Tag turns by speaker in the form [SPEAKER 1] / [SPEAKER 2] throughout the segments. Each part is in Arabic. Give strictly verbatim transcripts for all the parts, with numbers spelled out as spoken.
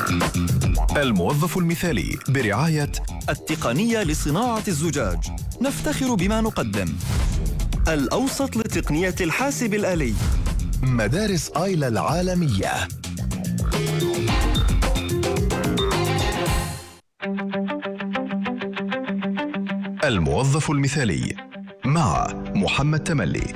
[SPEAKER 1] الموظف المثالي برعاية
[SPEAKER 2] التقنية لصناعة الزجاج، نفتخر بما نقدم. الأوسط لتقنية الحاسب الآلي،
[SPEAKER 1] مدارس آيلا العالمية. الموظف المثالي مع محمد تملي.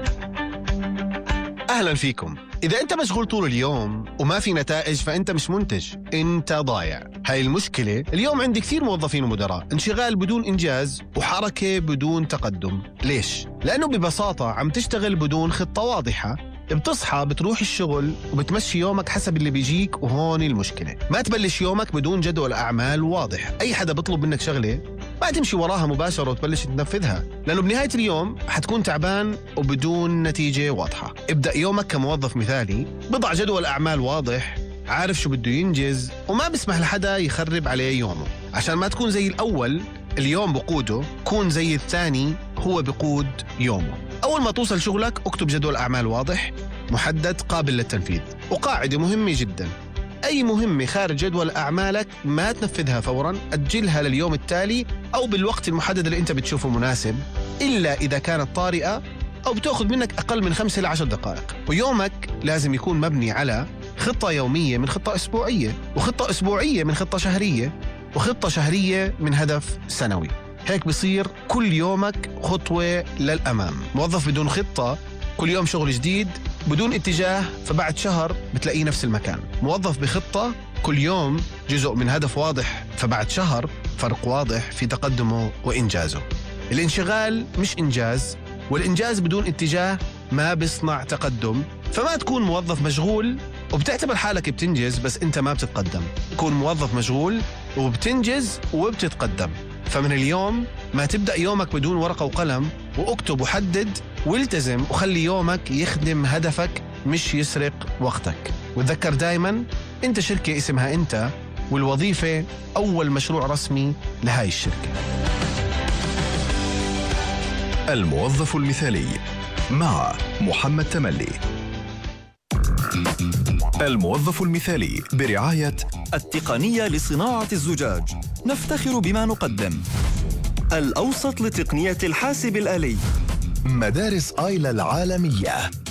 [SPEAKER 3] أهلا فيكم. إذا أنت مشغول طول اليوم وما في نتائج فأنت مش منتج، أنت ضايع. هاي المشكلة. اليوم عندي كثير موظفين ومدراء انشغال بدون إنجاز وحركة بدون تقدم. ليش؟ لأنه ببساطة عم تشتغل بدون خطة واضحة. بتصحى بتروح الشغل وبتمشي يومك حسب اللي بيجيك، وهون المشكلة. ما تبلش يومك بدون جدول أعمال واضح. أي حدا بيطلب منك شغلة ما تمشي وراها مباشرة وتبلش تنفذها، لأنه بنهاية اليوم حتكون تعبان وبدون نتيجة واضحة. ابدأ يومك كموظف مثالي، بضع جدول أعمال واضح، عارف شو بده ينجز، وما بسمح لحدا يخرب عليه يومه. عشان ما تكون زي الأول اليوم بقوده، كون زي الثاني هو بقود يومه. أول ما توصل شغلك اكتب جدول أعمال واضح محدد قابل للتنفيذ. وقاعدة مهمة جدا: أي مهمة خارج جدول أعمالك ما تنفذها فوراً، أجلها لليوم التالي أو بالوقت المحدد اللي أنت بتشوفه مناسب، إلا إذا كانت طارئة أو بتأخذ منك أقل من خمسة إلى عشر دقائق. ويومك لازم يكون مبني على خطة يومية من خطة أسبوعية، وخطة أسبوعية من خطة شهرية، وخطة شهرية من هدف سنوي. هيك بصير كل يومك خطوة للأمام. موظف بدون خطة كل يوم شغل جديد بدون اتجاه، فبعد شهر بتلاقيه نفس المكان. موظف بخطة كل يوم جزء من هدف واضح، فبعد شهر فرق واضح في تقدمه وإنجازه. الانشغال مش إنجاز، والإنجاز بدون اتجاه ما بيصنع تقدم. فما تكون موظف مشغول وبتعتبر حالك بتنجز بس أنت ما بتتقدم. كون موظف مشغول وبتنجز وبتتقدم. فمن اليوم ما تبدأ يومك بدون ورقة وقلم، واكتب وحدد والتزم، وخلي يومك يخدم هدفك مش يسرق وقتك. وتذكر دايما انت شركة اسمها انت، والوظيفة أول مشروع رسمي لهاي الشركة.
[SPEAKER 1] الموظف المثالي مع محمد تملي. الموظف المثالي برعاية
[SPEAKER 2] التقنية لصناعة الزجاج، نفتخر بما نقدم. الأوسط لتقنية الحاسب الآلي،
[SPEAKER 1] مدارس آيلا العالمية.